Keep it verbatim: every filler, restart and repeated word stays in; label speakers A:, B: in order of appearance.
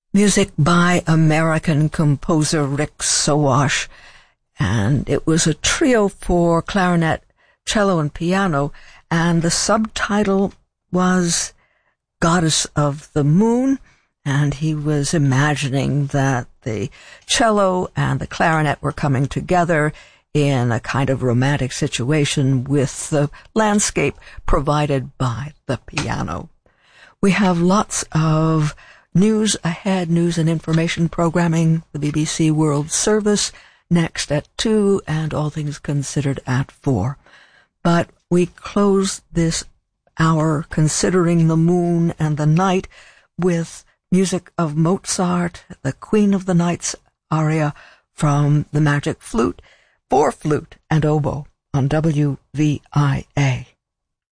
A: Music by American composer Rick Sowash, and it was a trio for clarinet, cello, and piano, and the subtitle was Goddess of the Moon, and he was imagining that the cello and the clarinet were coming together in a kind of romantic situation with the landscape provided by the piano. We have lots of news ahead, news and information programming, the B B C World Service next at two, and All Things Considered at four. But we close this hour considering the moon and the night with music of Mozart, the Queen of the Nights aria from the Magic Flute, for flute and oboe on W V I A.